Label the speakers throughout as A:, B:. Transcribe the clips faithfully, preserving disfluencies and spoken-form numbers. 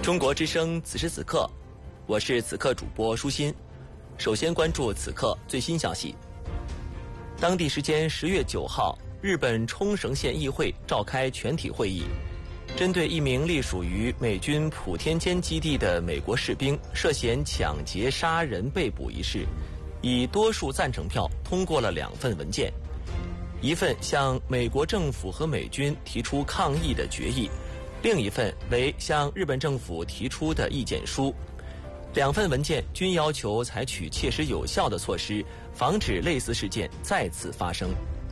A: 中国之声此时此刻，我是此刻主播舒心。首先关注此刻最新消息。当地时间十月九号，日本冲绳县议会召开全体会议，针对一名隶属于美军普天间基地的美国士兵涉嫌抢劫杀人被捕一事，以多数赞成票通过了两份文件，一份向美国政府和美军提出抗议的决议，另一份为向日本政府提出的意见书。两份文件均要求采取切实有效的措施，防止类似事件再次发生。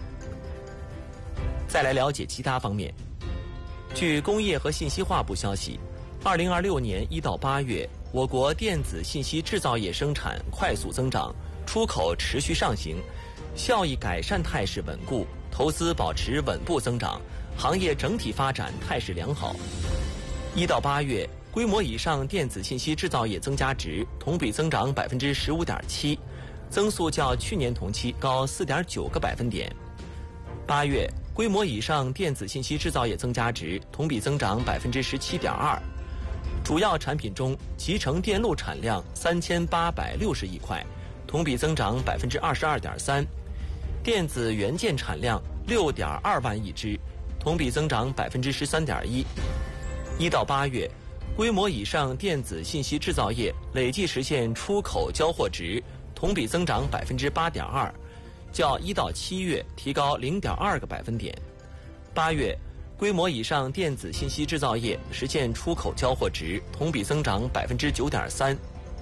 A: 再来了解其他方面。据工业和信息化部消息，二零二六年一到八月，我国电子信息制造业生产快速增长，出口持续上行，效益改善态势稳固，投资保持稳步增长，行业整体发展态势良好。一到八月，规模以上电子信息制造业增加值同比增长百分之十五点七，增速较去年同期高四点九个百分点。八月，规模以上电子信息制造业增加值同比增长百分之十七点二。主要产品中，集成电路产量三千八百六十亿块，同比增长百分之二十二点三；电子元件产量六点二万亿只，同比增长百分之十三点一。一到八月，规模以上电子信息制造业累计实现出口交货值同比增长百分之八点二，较一到七月提高零点二个百分点。八月，规模以上电子信息制造业实现出口交货值同比增长百分之九点三。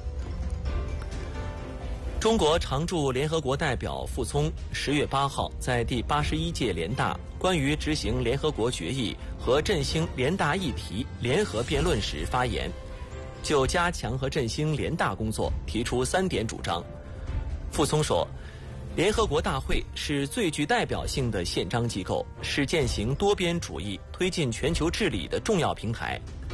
A: 中国常驻联合国代表傅聪十月八号在第八十一届联大关于执行联合国决议和振兴联大议题联合辩论时发言，就加强和振兴联大工作提出三点主张。傅聪说，联合国大会是最具代表性的宪章机构，是践行多边主义、推进全球治理的重要平台。